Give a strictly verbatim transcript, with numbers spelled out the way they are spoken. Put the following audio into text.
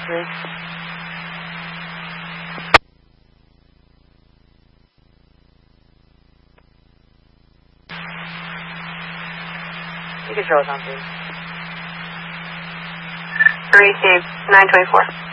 three. You can show us on three. Received, nine twenty-four.